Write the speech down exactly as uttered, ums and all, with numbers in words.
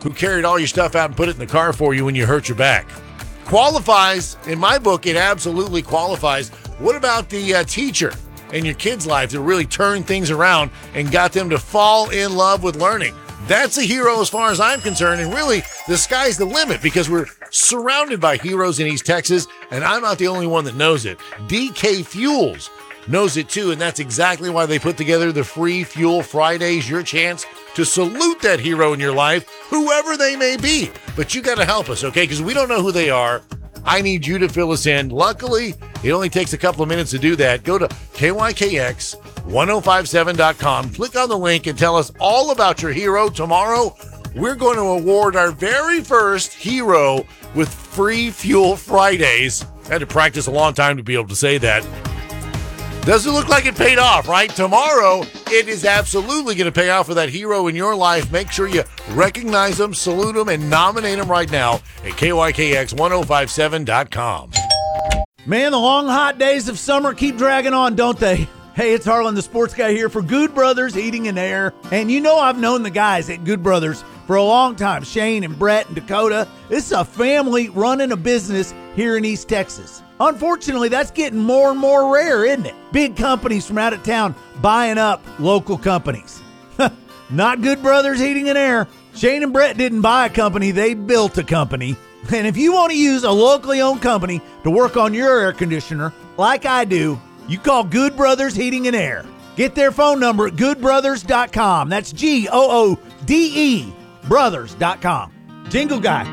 who carried all your stuff out and put it in the car for you when you hurt your back. Qualifies, in my book, it absolutely qualifies. What about the uh, teacher in your kid's life that really turned things around and got them to fall in love with learning? That's a hero as far as I'm concerned, and really, the sky's the limit because we're surrounded by heroes in East Texas, and I'm not the only one that knows it. D K Fuels knows it too, and that's exactly why they put together the Free Fuel Fridays, your chance to salute that hero in your life, whoever they may be. But you got to help us, okay? Because we don't know who they are. I need you to fill us in. Luckily, it only takes a couple of minutes to do that. Go to K Y K X ten fifty-seven dot com. Click on the link and tell us all about your hero. Tomorrow, we're going to award our very first hero with Free Fuel Fridays. I had to practice a long time to be able to say that. Doesn't look like it paid off, right? Tomorrow, it is absolutely going to pay off for that hero in your life. Make sure you recognize them, salute them, and nominate them right now at K Y K X ten fifty-seven dot com. Man, the long, hot days of summer keep dragging on, don't they? Hey, it's Harlan, the sports guy here for Good Brothers Heating and Air. And you know I've known the guys at Good Brothers for a long time, Shane and Brett and Dakota. This is a family running a business here in East Texas. Unfortunately, that's getting more and more rare, isn't it? Big companies from out of town buying up local companies. Not Good Brothers Heating and Air. Shane and Brett didn't buy a company, they built a company. And if you want to use a locally owned company to work on your air conditioner, like I do, you call Good Brothers Heating and Air. Get their phone number at good brothers dot com. That's G O O D E brothers dot com. Jingle Guy.